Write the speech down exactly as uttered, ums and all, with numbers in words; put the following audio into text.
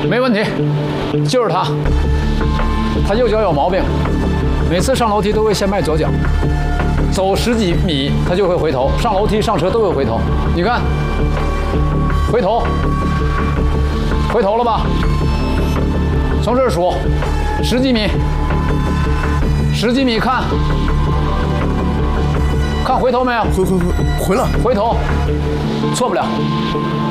没问题，就是他。他右脚有毛病，每次上楼梯都会先迈左脚，走十几米他就会回头，上楼梯上车都会回头。你看，回头，回头了吧？从这儿数，十几米，十几米看，看回头没有？ 回回回回了， 回头，错不了。